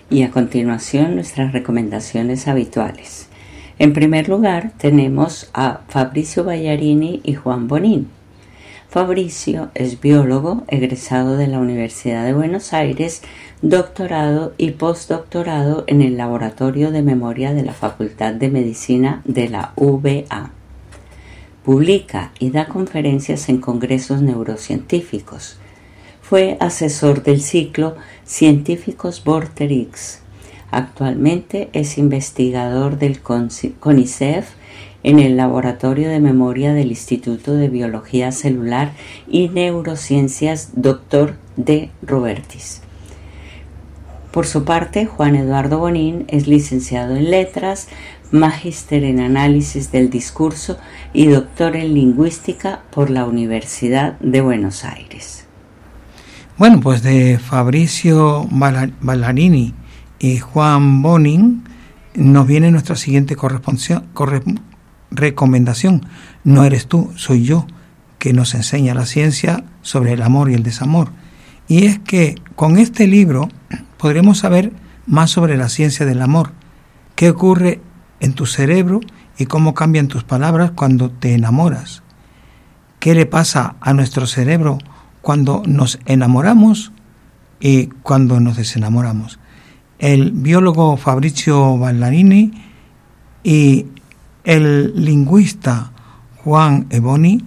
Y a continuación nuestras recomendaciones habituales. En primer lugar tenemos a Fabrizio Ballarini y Juan Bonin. Fabrizio es biólogo egresado de la Universidad de Buenos Aires, doctorado y postdoctorado en el Laboratorio de Memoria de la Facultad de Medicina de la UBA. Publica y da conferencias en congresos neurocientíficos. Fue asesor del ciclo Científicos Vorterix. Actualmente es investigador del CONICET en el Laboratorio de Memoria del Instituto de Biología Celular y Neurociencias Dr. D. Robertis. Por su parte, Juan Eduardo Bonin es licenciado en Letras, magíster en Análisis del Discurso y doctor en Lingüística por la Universidad de Buenos Aires. Bueno, pues de Fabrizio Ballarini y Juan Bonin nos viene nuestra siguiente recomendación. No eres tú, soy yo, que nos enseña la ciencia sobre el amor y el desamor. Y es que con este libro podremos saber más sobre la ciencia del amor, qué ocurre en tu cerebro y cómo cambian tus palabras cuando te enamoras, qué le pasa a nuestro cerebro cuando nos enamoramos y cuando nos desenamoramos. El biólogo Fabrizio Ballarini y el lingüista Juan Bonin,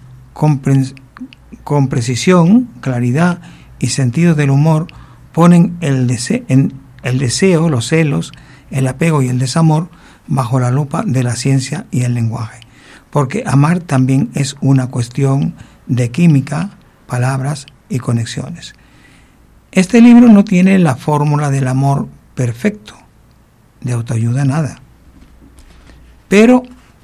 con precisión, claridad y sentido del humor, ponen el deseo, los celos, el apego y el desamor bajo la lupa de la ciencia y el lenguaje. Porque amar también es una cuestión de química, palabras y conexiones. Este libro no tiene la fórmula del amor perfecto, de autoayuda nada, pero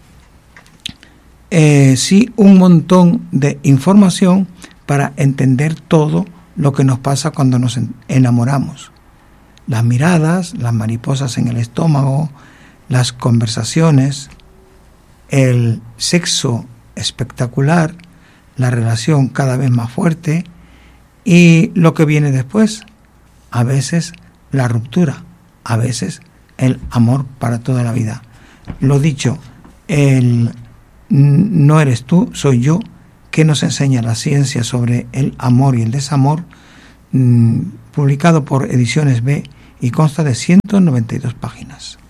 sí un montón de información para entender todo lo que nos pasa cuando nos enamoramos. Las miradas, las mariposas en el estómago, las conversaciones, el sexo espectacular, la relación cada vez más fuerte y lo que viene después, a veces la ruptura, a veces el amor para toda la vida. Lo dicho, el no eres tú, soy yo, que nos enseña la ciencia sobre el amor y el desamor, publicado por Ediciones B y consta de 192 páginas.